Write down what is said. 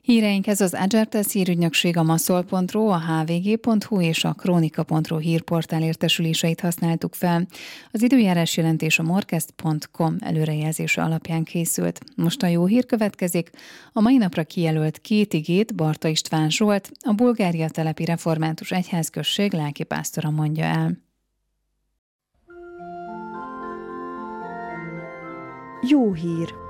Híreinkhez az Agertes hírügynökség, a maszol.ru, a hvg.hu és a kronika.ru hírportál értesüléseit használtuk fel. Az időjárás jelentés a morkest.com előrejelzése alapján készült. Most a jó hír következik. A mai napra kijelölt 2 igét Barta István Zsolt, a Bulgária Telepi Református Egyházközség lelkipásztora mondja el. Jó hír!